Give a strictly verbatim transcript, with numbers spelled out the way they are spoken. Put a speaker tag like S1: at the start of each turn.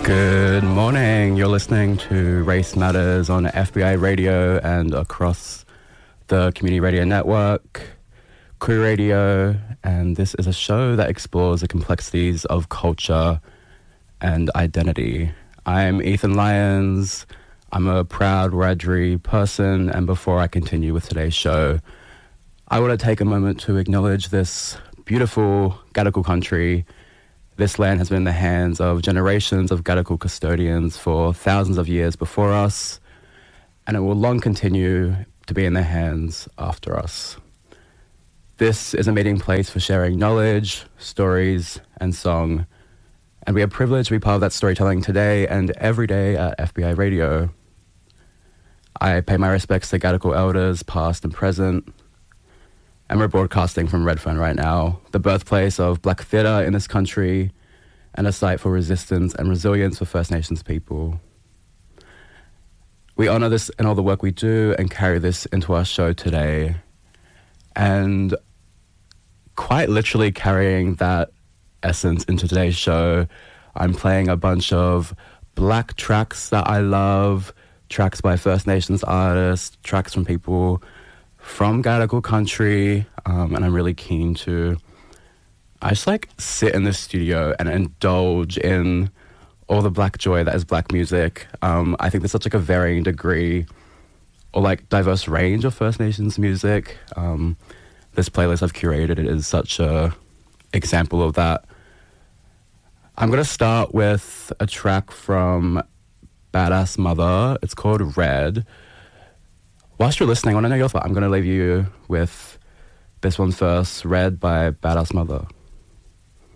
S1: Good morning. You're listening to Race Matters on F B I Radio and across the Community Radio Network, Crew Radio, and this is a show that explores the complexities of culture and identity. I'm Ethan Lyons. I'm a proud Wiradjuri person, and before I continue with today's show, I want to take a moment to acknowledge this beautiful Gadigal country. This land has been in the hands of generations of Gadigal custodians for thousands of years before us, and it will long continue to be in their hands after us. This is a meeting place for sharing knowledge, stories, and song, and we are privileged to be part of that storytelling today and every day at F B I Radio. I pay my respects to Gadigal elders, past and present, and we're broadcasting from Redfern right now, the birthplace of Black theatre in this country and a site for resistance and resilience for First Nations people. We honour this in all the work we do and carry this into our show today. And quite literally carrying that essence into today's show, I'm playing a bunch of Black tracks that I love, tracks by First Nations artists, tracks from people from Gadigal country, um, and I'm really keen to I just like sit in the studio and indulge in all the Black joy that is Black music. Um, I think there's such like a varying degree or like diverse range of First Nations music. Um, this playlist I've curated, it is such a example of that. I'm gonna start with a track from Badass Mother. It's called Red. Whilst you're listening, I want to know your thoughts. I'm going to leave you with this one first, Red by Badass Mother.